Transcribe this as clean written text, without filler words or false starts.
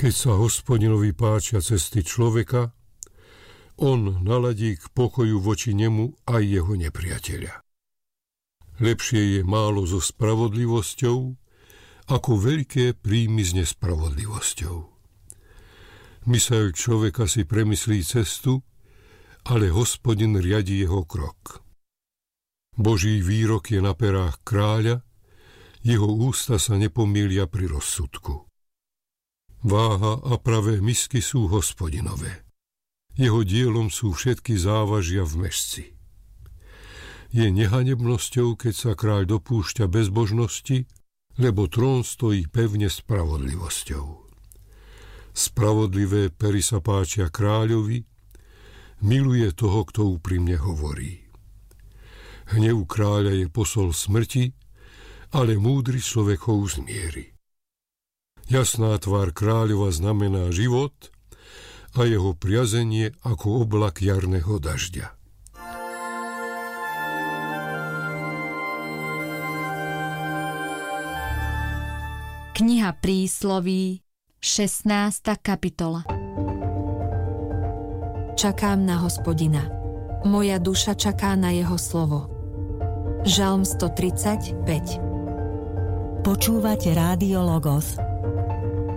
Keď sa Hospodinovi páčia cesty človeka, on naladí k pokoju voči nemu aj jeho nepriateľa. Lepšie je málo so spravodlivosťou, ako veľké príjmy s nespravodlivosťou. Myseľ človeka si premyslí cestu, ale Hospodin riadi jeho krok. Boží výrok je na perách kráľa, jeho ústa sa nepomýlia pri rozsudku. Váha a pravé misky sú Hospodinové. Jeho dielom sú všetky závažia v mešci. Je nehanebnosťou, keď sa kráľ dopúšťa bezbožnosti, lebo trón stojí pevne spravodlivosťou. Spravodlivé pery sa páčia kráľovi, miluje toho, kto úprimne hovorí. Hnev kráľa je posol smrti, ale múdry človek ho uzmieri. Jasná tvár kráľova znamená život a jeho priazenie ako oblak jarného dažďa. Kniha Prísloví, 16. kapitola. Čakám na Hospodina. Moja duša čaká na jeho slovo. Žalm 135. Počúvate Rádio Logos.